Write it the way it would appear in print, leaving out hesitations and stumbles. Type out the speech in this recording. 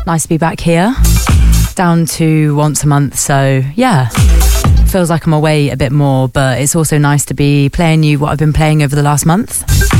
Nice to be back here. Down to once a month, so yeah. Feels like I'm away a bit more, but it's also nice to be playing you what I've been playing over the last month.